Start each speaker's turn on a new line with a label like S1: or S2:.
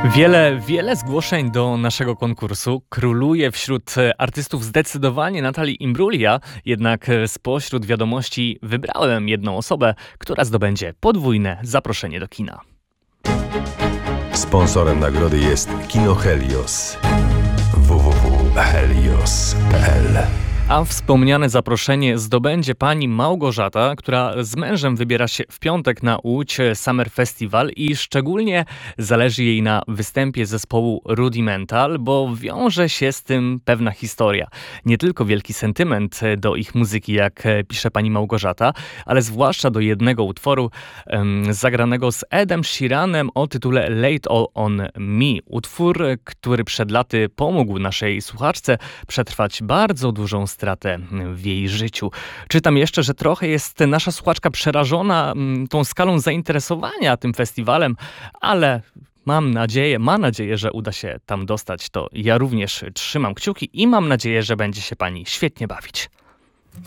S1: Wiele zgłoszeń do naszego konkursu. Króluje wśród artystów zdecydowanie Natalie Imbruglia, jednak spośród wiadomości wybrałem jedną osobę, która zdobędzie podwójne zaproszenie do kina.
S2: Sponsorem nagrody jest Kino Helios. www.helios.pl.
S1: A wspomniane zaproszenie zdobędzie pani Małgorzata, która z mężem wybiera się w piątek na Łódź Summer Festival i szczególnie zależy jej na występie zespołu Rudimental, bo wiąże się z tym pewna historia. Nie tylko wielki sentyment do ich muzyki, jak pisze pani Małgorzata, ale zwłaszcza do jednego utworu zagranego z Edem Sheeranem o tytule Late on Me. Utwór, który przed laty pomógł naszej słuchaczce przetrwać bardzo dużą stratę w jej życiu. Czytam jeszcze, że trochę jest nasza słuchaczka przerażona tą skalą zainteresowania tym festiwalem, ale ma nadzieję, że uda się tam dostać. To ja również trzymam kciuki i mam nadzieję, że będzie się pani świetnie bawić.